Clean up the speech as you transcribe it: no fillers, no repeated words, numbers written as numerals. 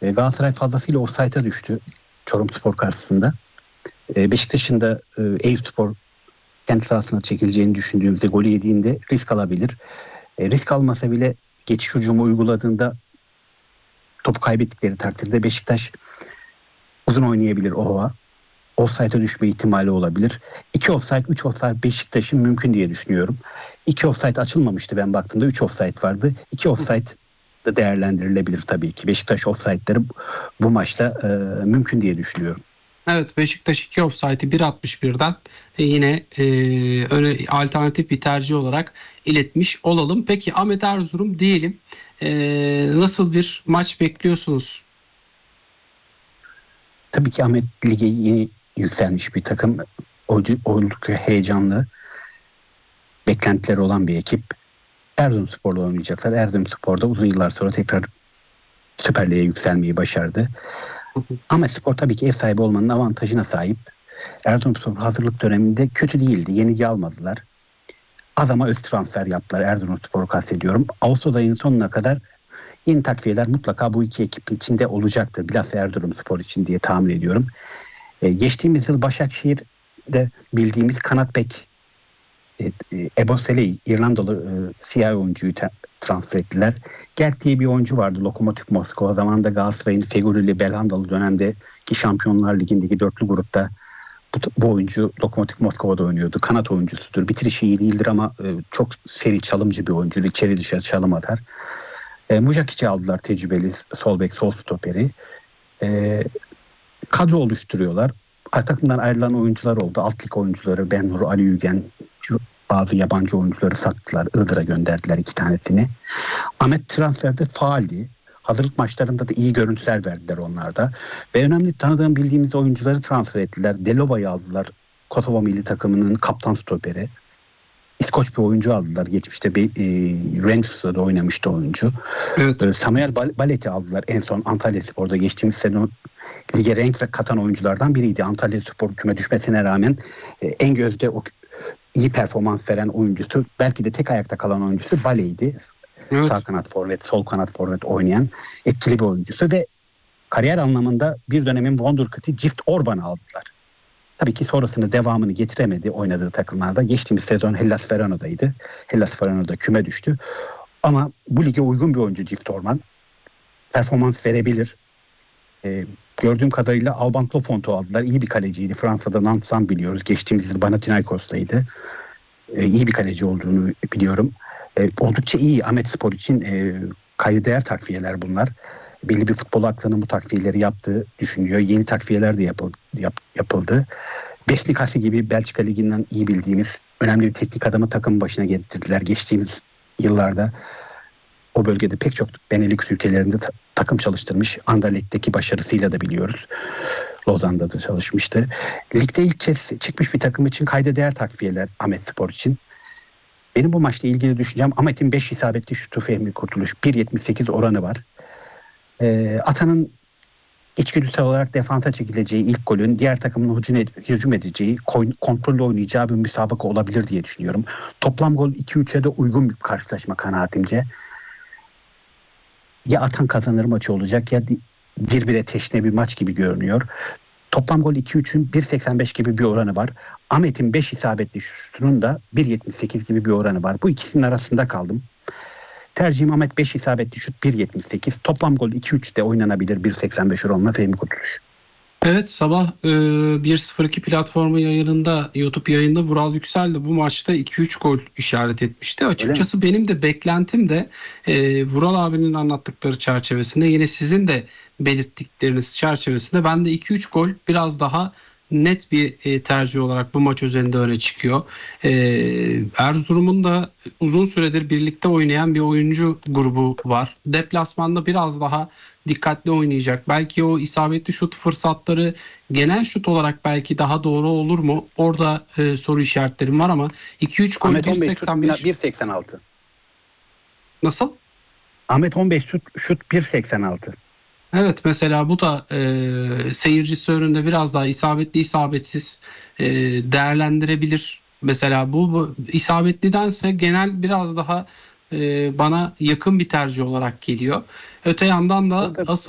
Galatasaray fazlasıyla ofsayta düştü Çorumspor karşısında. Beşiktaş'ın da Eyüpspor kendi sahasına çekileceğini düşündüğümüzde golü yediğinde risk alabilir. Risk almasa bile geçiş hücumu uyguladığında topu kaybettikleri takdirde Beşiktaş uzun oynayabilir Oha. Offside'a düşme ihtimali olabilir. 2 offside, 3 offside Beşiktaş'ın mümkün diye düşünüyorum. 2 offside açılmamıştı ben baktığımda. 3 offside vardı. 2 offside da değerlendirilebilir tabii ki. Beşiktaş offside'ları bu maçta mümkün diye düşünüyorum. Evet, Beşiktaş 2 offside'i 1.61'den yine öyle alternatif bir tercih olarak iletmiş olalım. Peki Ahmet Erzurum diyelim. Nasıl bir maç bekliyorsunuz? Tabii ki Ahmet Lig'e yeni yükselmiş bir takım. Oldukça heyecanlı, beklentileri olan bir ekip. Erzurumspor'la oynayacaklar. Erzurumspor'da uzun yıllar sonra tekrar Süper Lig'e yükselmeyi başardı. Ama Spor tabii ki ev sahibi olmanın avantajına sahip. Erzurumspor hazırlık döneminde kötü değildi. Yenilgi almadılar. Az ama öz transfer yaptılar. Erzurumspor'u kastediyorum. Ağustos ayının sonuna kadar yeni takviyeler mutlaka bu iki ekip içinde olacaktır. Bilhassa Erzurumspor için diye tahmin ediyorum. Geçtiğimiz yıl Başakşehir'de bildiğimiz kanat bek Ebosele'yi İrlandalı siyah oyuncuyu transfer ettiler. Gert diye bir oyuncu vardı Lokomotiv Moskova. Zamanında Galatasaray'ın Fegül'ü Belhandalı dönemdeki Şampiyonlar Ligi'ndeki dörtlü grupta bu oyuncu Lokomotiv Moskova'da oynuyordu. Kanat oyuncusudur. Bitirişi iyi değildir ama çok seri çalımcı bir oyuncudur. İçeri dışarı çalım atar. Mujakic'i aldılar, tecrübeli sol bek, sol stoperi. Kadro oluşturuyorlar. Takımdan ayrılan oyuncular oldu. Alt lig oyuncuları Benhur, Ali Yügen, bazı yabancı oyuncuları sattılar. Iğdır'a gönderdiler 2 tanesini. Ahmet transferde faaldi. Hazırlık maçlarında da iyi görüntüler verdiler onlarda. Ve önemli tanıdığım bildiğimiz oyuncuları transfer ettiler. Delova'yı aldılar. Kosova milli takımının kaptan stoperi. İskoç bir oyuncu aldılar. Geçmişte Rangers'da da oynamıştı oyuncu. Evet. Samuel Balet'i aldılar en son Antalyaspor'da geçtiğimiz sezon lige renk ve katan oyunculardan biriydi. Antalyaspor küme düşmesine rağmen en gözde iyi performans veren oyuncusu, belki de tek ayakta kalan oyuncusu Bale'ydi. Evet. Sağ kanat forvet, sol kanat forvet oynayan etkili bir oyuncusu ve kariyer anlamında bir dönemin Wonderkid'i Cift Orban'ı aldılar. Tabii ki sonrasında devamını getiremedi oynadığı takımlarda. Geçtiğimiz sezon Hellas Verona'daydı. Hellas Verona'da küme düştü. Ama bu lige uygun bir oyuncu Cift Orban. Performans verebilir. Gördüğüm kadarıyla Alban Klofont'u aldılar. İyi bir kaleciydi. Fransa'da Nantes'tan biliyoruz. Geçtiğimiz yıl Panathinaikos'taydı. İyi bir kaleci olduğunu biliyorum. Oldukça iyi Ahmetspor için kayda değer takviyeler bunlar. Belli bir futbol aklının bu takviyeleri yaptığı düşünülüyor. Yeni takviyeler de yapıldı. Besnikasi gibi Belçika Ligi'nden iyi bildiğimiz önemli bir teknik adamı takım başına getirdiler. Geçtiğimiz yıllarda o bölgede pek çok Benelux ülkelerinde takım çalıştırmış. Anderlecht'teki başarısıyla da biliyoruz. Lozan'da da çalışmıştı. Ligde ilk kez çıkmış bir takım için kayda değer takviyeler Ahmetspor için. Benim bu maçla ilgili düşüncem Ahmet'in 5 isabetli şutu Fehmi Kurtuluş 1.78 oranı var. Atan'ın içgüdüsel olarak defansa çekileceği ilk golün diğer takımın hücum edeceği, kontrollü oynayacağı bir müsabaka olabilir diye düşünüyorum. Toplam gol 2-3'e de uygun bir karşılaşma kanaatimce. Ya Atan kazanır maçı olacak ya birbirine teşne bir maç gibi görünüyor. Toplam gol 2-3'ün 1.85 gibi bir oranı var. Ahmet'in 5 isabetli şutunun da 1.78 gibi bir oranı var. Bu ikisinin arasında kaldım. Tercihim Ahmet 5 isabetli şut 1.78. Toplam gol 2-3'te oynanabilir 1.85 oranla Fehmi Kurtuluş. Evet, sabah 1.02 platformu yayınında, YouTube yayında Vural Yüksel de bu maçta 2-3 gol işaret etmişti. Açıkçası benim de beklentim de Vural abinin anlattıkları çerçevesinde, yine sizin de belirttikleriniz çerçevesinde ben de 2-3 gol biraz daha net bir tercih olarak bu maç üzerinde öne çıkıyor. Erzurum'un da uzun süredir birlikte oynayan bir oyuncu grubu var. Deplasmanda biraz daha dikkatli oynayacak. Belki o isabetli şut fırsatları genel şut olarak belki daha doğru olur mu? Orada soru işaretlerim var ama 2-3 gol Ahmet 15 1.85. 1.86. Nasıl? Ahmet 15 şut 1.86. Evet, mesela bu da seyircisi önünde biraz daha isabetli isabetsiz değerlendirebilir. Mesela bu isabetlidense genel biraz daha bana yakın bir tercih olarak geliyor. Öte yandan da Burada asıl